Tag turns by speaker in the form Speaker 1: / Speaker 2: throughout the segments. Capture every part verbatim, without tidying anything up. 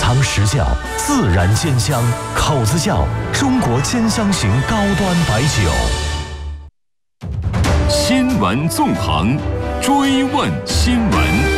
Speaker 1: 藏实效，自然鲜香，口子窖中国兼香型高端白酒。
Speaker 2: 新闻纵横，追问新闻。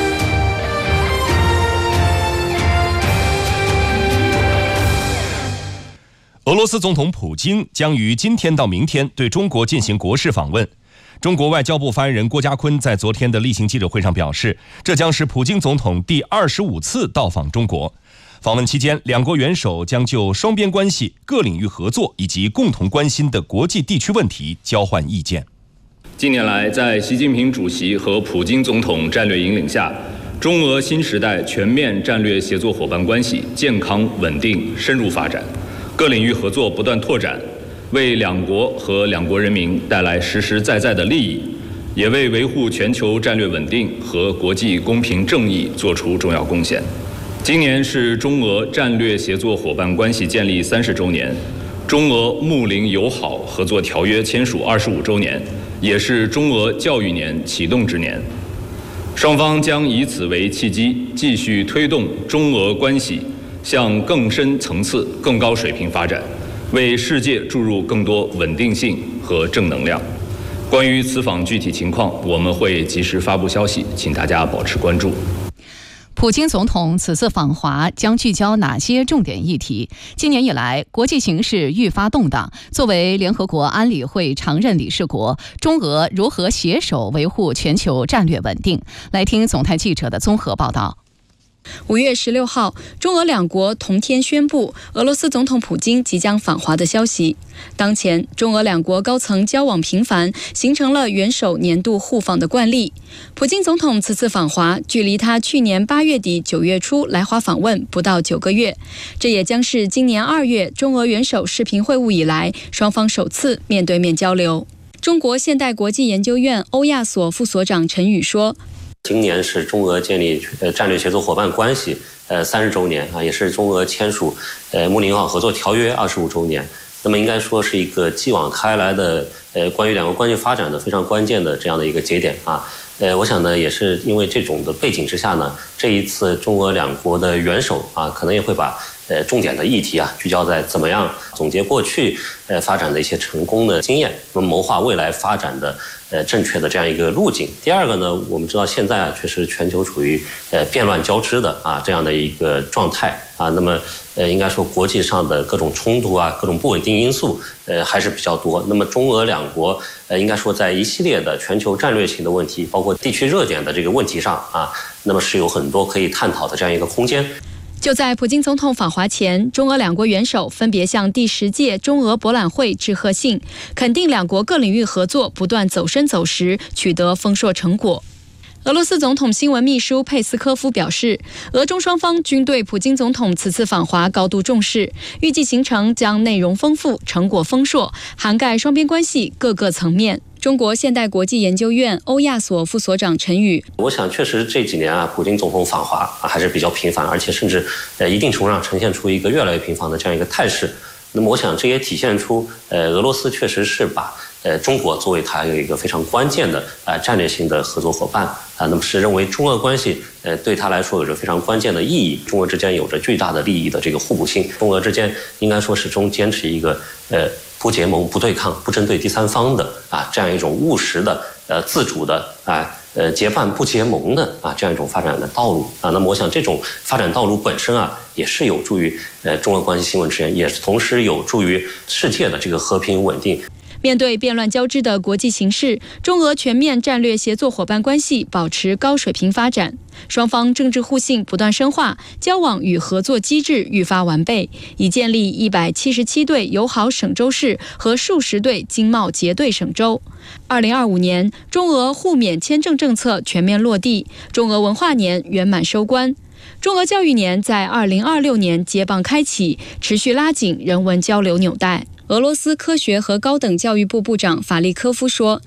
Speaker 2: 俄罗斯总统普京将于今天到明天对中国进行国事访问。中国外交部发言人郭家坤在昨天的例行记者会上表示，这将是普京总统第二十五次到访中国。访问期间，两国元首将就双边关系、各领域合作以及共同关心的国际地区问题交换意见。
Speaker 3: 近年来，在习近平主席和普京总统战略引领下，中俄新时代全面战略协作伙伴关系健康稳定深入发展，各领域合作不断拓展，为两国和两国人民带来实实在在的利益，也为维护全球战略稳定和国际公平正义作出重要贡献。今年是中俄战略协作伙伴关系建立三十周年，中俄睦邻友好合作条约签署二十五周年，也是中俄教育年启动之年。双方将以此为契机，继续推动中俄关系向更深层次、更高水平发展，为世界注入更多稳定性和正能量。关于此访具体情况，我们会及时发布消息，请大家保持关注。
Speaker 4: 普京总统此次访华将聚焦哪些重点议题？今年以来，国际形势愈发动荡。作为联合国安理会常任理事国，中俄如何携手维护全球战略稳定？来听总台记者的综合报道。
Speaker 5: 五月十六号，中俄两国同天宣布俄罗斯总统普京即将访华的消息。当前，中俄两国高层交往频繁，形成了元首年度互访的惯例。普京总统此次访华，距离他去年八月底九月初来华访问不到九个月，这也将是今年二月中俄元首视频会晤以来，双方首次面对面交流。中国现代国际研究院欧亚所副所长陈宇说，
Speaker 6: 今年是中俄建立呃战略协作伙伴关系呃三十周年啊，也是中俄签署呃睦邻友好合作条约二十五周年。那么应该说是一个继往开来的呃关于两国关系发展的非常关键的这样的一个节点啊。呃，我想呢，也是因为这种的背景之下呢，这一次中俄两国的元首啊，可能也会把呃重点的议题啊聚焦在怎么样总结过去呃发展的一些成功的经验，那么谋划未来发展的呃正确的这样一个路径。第二个呢，我们知道现在啊，确实全球处于呃变乱交织的啊这样的一个状态啊，那么呃应该说国际上的各种冲突啊，各种不稳定因素呃还是比较多。那么中俄两国呃应该说在一系列的全球战略性的问题，包括地区热点的这个问题上啊，那么是有很多可以探讨的这样一个空间。
Speaker 5: 就在普京总统访华前，中俄两国元首分别向第十届中俄博览会致贺信，肯定两国各领域合作不断走深走实，取得丰硕成果。俄罗斯总统新闻秘书佩斯科夫表示，俄中双方均对普京总统此次访华高度重视，预计行程将内容丰富、成果丰硕，涵盖双边关系各个层面。中国现代国际研究院欧亚所副所长陈宇，
Speaker 6: 我想确实这几年啊，普京总统访华啊还是比较频繁，而且甚至呃一定程度上呈现出一个越来越频繁的这样一个态势。那么我想这也体现出呃俄罗斯确实是把呃中国作为它有一个非常关键的呃战略性的合作伙伴啊，那么是认为中俄关系呃对他来说有着非常关键的意义，中俄之间有着巨大的利益的这个互补性，中俄之间应该说始终坚持一个呃不结盟、不对抗、不针对第三方的啊这样一种务实的呃自主的啊呃结伴不结盟的啊这样一种发展的道路啊。那么我想这种发展道路本身啊也是有助于呃中俄关系新稳之源，也是同时有助于世界的这个和平稳定。
Speaker 5: 面对变乱交织的国际形势，中俄全面战略协作伙伴关系保持高水平发展，双方政治互信不断深化，交往与合作机制愈发完备，已建立一百七十七对友好省州市和数十对经贸结对省州。二零二五年，中俄互免签证政策全面落地，中俄文化年圆满收官。中俄教育年在二零二六年接棒开启，持续拉紧人文交流纽带。俄罗斯科学和高等教育部部长法利科夫说，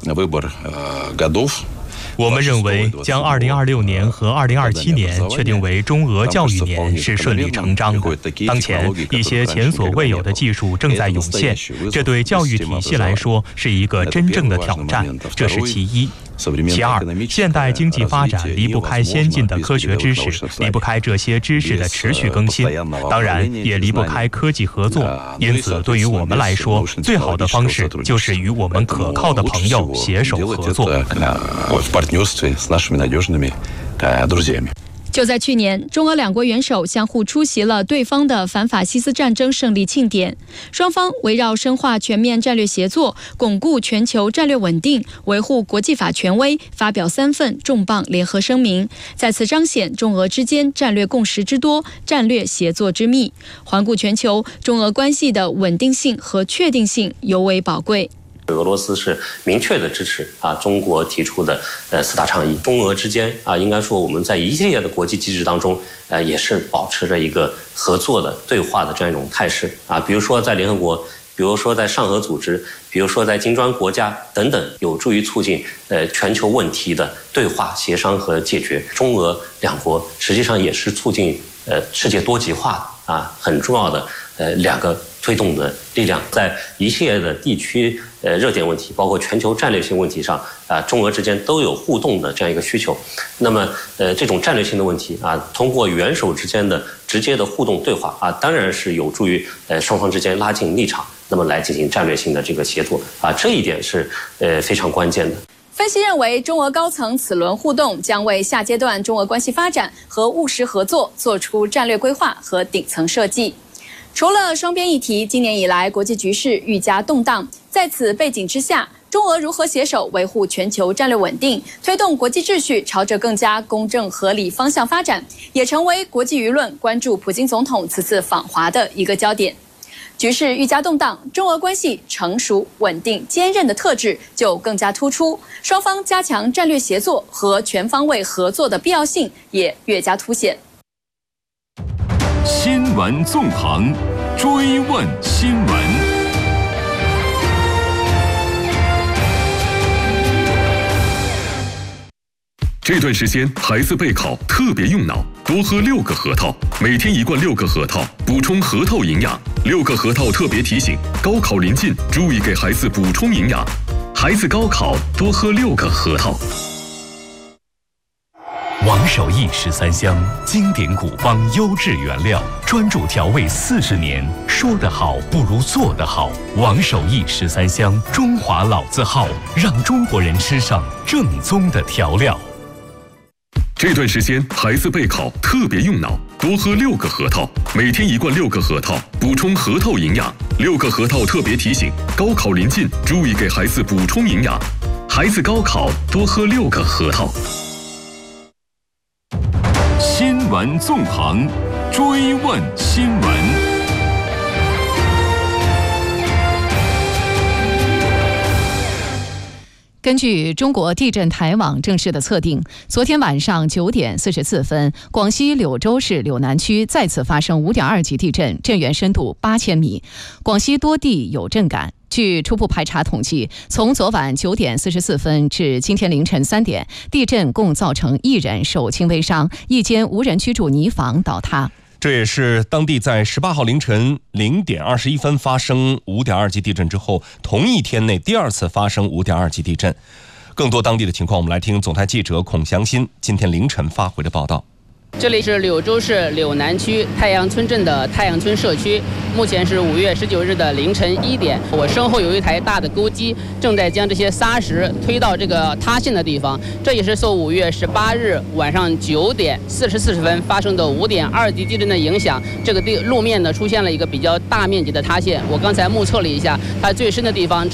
Speaker 7: 我们认为将二零二六年和二零二七年确定为中俄教育年是顺理成章的。当前一些前所未有的技术正在涌现，这对教育体系来说是一个真正的挑战，这是其一。 其二，现代经济发展离不开先进的科学知识，离不开这些知识的持续更新，当然也离不开科技合作。因此，对于我们来说，最好的方式就是与我们可靠的朋友携手合作。
Speaker 5: 就在去年，中俄两国元首相互出席了对方的反法西斯战争胜利庆典，双方围绕深化全面战略协作、巩固全球战略稳定、维护国际法权威，发表三份重磅联合声明，再次彰显中俄之间战略共识之多、战略协作之密。环顾全球，中俄关系的稳定性和确定性尤为宝贵。
Speaker 6: 俄罗斯是明确的支持啊中国提出的呃四大倡议，中俄之间啊应该说我们在一系列的国际机制当中，呃也是保持着一个合作的对话的这样一种态势啊，比如说在联合国，比如说在上合组织，比如说在金砖国家等等，有助于促进呃全球问题的对话、协商和解决。中俄两国实际上也是促进呃世界多极化的啊很重要的呃两个推动的力量，在一系列的地区呃热点问题，包括全球战略性问题上啊，中俄之间都有互动的这样一个需求。那么呃这种战略性的问题啊，通过元首之间的直接的互动对话啊，当然是有助于呃双方之间拉近立场，那么来进行战略性的这个协作啊，这一点是呃非常关键的。
Speaker 5: 分析认为，中俄高层此轮互动将为下阶段中俄关系发展和务实合作做出战略规划和顶层设计。除了双边议题，今年以来国际局势愈加动荡，在此背景之下，中俄如何携手维护全球战略稳定，推动国际秩序朝着更加公正合理方向发展，也成为国际舆论关注普京总统此次访华的一个焦点。局势愈加动荡，中俄关系成熟、稳定、坚韧的特质就更加突出，双方加强战略协作和全方位合作的必要性也越加凸显。
Speaker 8: 新闻纵横，追问新闻。这段时间孩子备考特别用脑，多喝六个核桃，每天一罐六个核桃，补充核桃营养。六个核桃特别提醒：高考临近，注意给孩子补充营养。孩子高考多喝六个核桃。
Speaker 1: 王守义十三香，经典古方优质原料，专注调味四十年，说得好不如做得好。王守义十三香，中华老字号，让中国人吃上正宗的调料。
Speaker 8: 这段时间孩子备考特别用脑，多喝六个核桃，每天一罐六个核桃，补充核桃营养。六个核桃特别提醒：高考临近，注意给孩子补充营养。孩子高考多喝六个核桃。新闻纵横，追问新闻。
Speaker 4: 根据中国地震台网正式的测定，昨天晚上九点四十四分，广西柳州市柳南区再次发生五点二级地震，震源深度八千米，广西多地有震感。据初步排查统计，从昨晚九点四十四分至今天凌晨三点，地震共造成一人受轻微伤，一间无人居住泥房倒塌。
Speaker 2: 这也是当地在十八号凌晨零点二十一分发生五点二级地震之后，同一天内第二次发生五点二级地震。更多当地的情况，我们来听总台记者孔祥新今天凌晨发回的报道。
Speaker 9: 这里是柳州市柳南区太阳村镇的太阳村社区，目前是五月十九日的凌晨一点，我身后有一台大的钩机，正在将这些沙石推到这个塌陷的地方。这也是受五月十八日晚上九点四十四十分发生的五点二级地震的影响，这个地路面呢出现了一个比较大面积的塌陷。我刚才目测了一下，它最深的地方